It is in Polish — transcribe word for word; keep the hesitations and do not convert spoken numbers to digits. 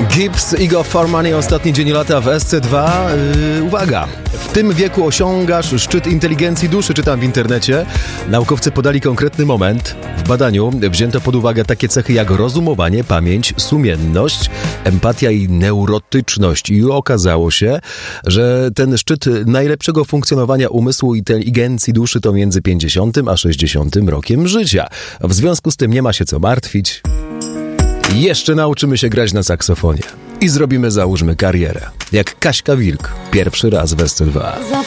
Gibbs, Ego for Money, ostatni dzień lata w S C dwa. Yy, uwaga, w tym wieku osiągasz szczyt inteligencji duszy, czytam w internecie. Naukowcy podali konkretny moment. W badaniu wzięto pod uwagę takie cechy jak rozumowanie, pamięć, sumienność, empatia i neurotyczność. I okazało się, że ten szczyt najlepszego funkcjonowania umysłu i inteligencji duszy to między pięćdziesiątym a sześćdziesiątym rokiem życia. W związku z tym nie ma się co martwić. Jeszcze nauczymy się grać na saksofonie i zrobimy, załóżmy, karierę. Jak Kaśka Wilk, pierwszy raz w S C dwa.